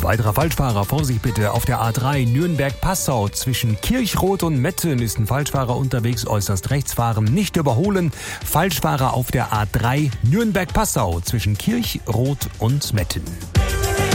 Weiterer Falschfahrer, Vorsicht bitte, auf der A3 Nürnberg-Passau zwischen Kirchroth und Metten ist ein Falschfahrer unterwegs, äußerst rechts fahren, nicht überholen. Falschfahrer auf der A3 Nürnberg-Passau zwischen Kirchroth und Metten.